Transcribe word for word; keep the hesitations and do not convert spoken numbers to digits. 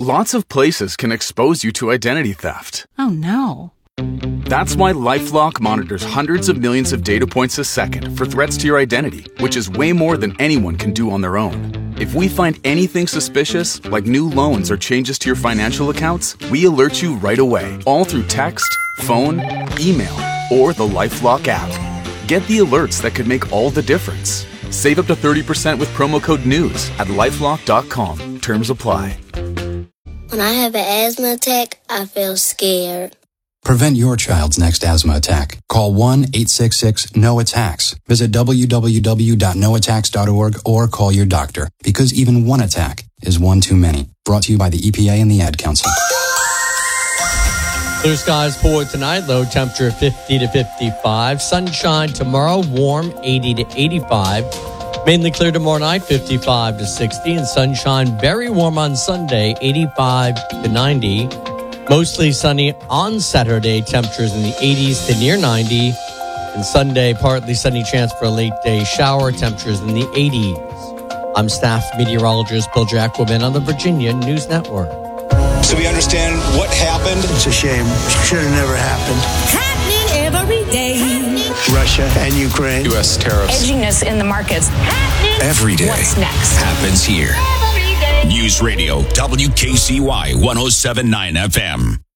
Lots of places can expose you to identity theft. Oh, no. That's why LifeLock monitors hundreds of millions of data points a second for threats to your identity, which is way more than anyone can do on their own. If we find anything suspicious, like new loans or changes to your financial accounts, we alert you right away, all through text, phone, email, or the LifeLock app. Get the alerts that could make all the difference. Save up to thirty percent with promo code NEWS at lifelock dot com. Terms apply. When I have an asthma attack, I feel scared. Prevent your child's next asthma attack. Call one eight six six N O attacks. Visit w w w dot no attacks dot org or call your doctor, because even one attack is one too many. Brought to you by the E P A and the Ad Council. Blue skies for tonight, low temperature fifty to fifty-five. Sunshine tomorrow, warm eighty to eighty-five. Mainly clear tomorrow night, fifty-five to sixty. And sunshine very warm on Sunday, eighty-five to ninety. Mostly sunny on Saturday, temperatures in the eighties to near ninety. And Sunday, partly sunny chance for a late day shower, temperatures in the eighties. I'm staff meteorologist Bill Jacobin on the Virginia News Network. So we understand what happened. It's a shame. Should have never happened. Happening every day. Russia and Ukraine. U S tariffs. Edginess in the markets. Happening. Every day. What's next? Happens here. Every day. News Radio, W K C Y one oh seven point nine F M.